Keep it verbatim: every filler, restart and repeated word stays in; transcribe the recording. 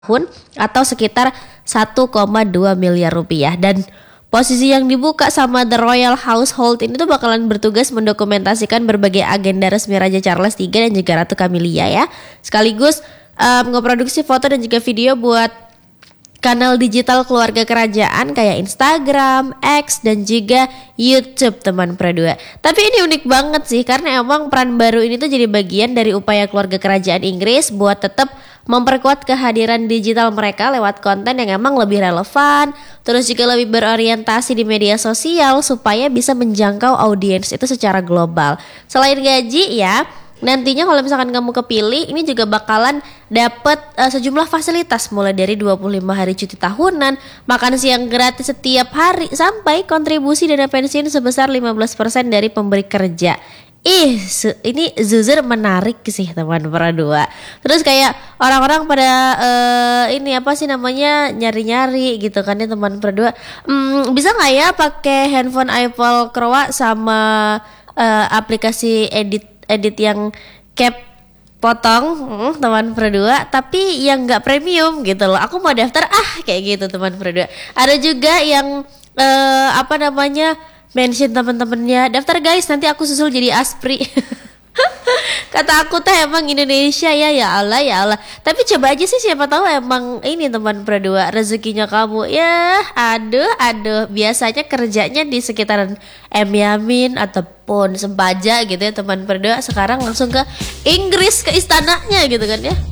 tahun atau sekitar satu koma dua miliar rupiah. Dan posisi yang dibuka sama The Royal Household ini tuh bakalan bertugas mendokumentasikan berbagai agenda resmi Raja Charles tiga dan juga Ratu Camilla ya. Sekaligus um, ngeproduksi foto dan juga video buat kanal digital keluarga kerajaan kayak Instagram, X, dan juga YouTube teman Pradua. Tapi ini unik banget sih karena emang peran baru ini tuh jadi bagian dari upaya keluarga kerajaan Inggris buat tetap memperkuat kehadiran digital mereka lewat konten yang emang lebih relevan, terus juga lebih berorientasi di media sosial supaya bisa menjangkau audiens itu secara global. Selain gaji ya, nantinya kalau misalkan kamu kepilih, ini juga bakalan dapat uh, sejumlah fasilitas mulai dari dua puluh lima hari cuti tahunan, makan siang gratis setiap hari, sampai kontribusi dana pensiun sebesar lima belas persen dari pemberi kerja. Ih, su- ini zuzur menarik sih teman Pradua. Terus kayak orang-orang pada uh, ini apa sih namanya nyari-nyari gitu kan ya teman Pradua. Hmm, bisa nggak ya pakai handphone Apple Croa sama uh, aplikasi edit edit yang cap potong hmm, teman Pradua, tapi yang nggak premium gitu loh. Aku mau daftar ah kayak gitu teman Pradua. Ada juga yang uh, apa namanya mention temen-temennya, daftar guys nanti aku susul jadi aspri. Kata aku teh emang Indonesia ya, ya Allah ya Allah. Tapi coba aja sih, siapa tahu emang ini teman Pradua rezekinya kamu. Ya aduh aduh, biasanya kerjanya di sekitaran M Yamin ataupun Sempaja gitu ya teman Pradua. Sekarang langsung ke Inggris, ke istananya gitu kan ya.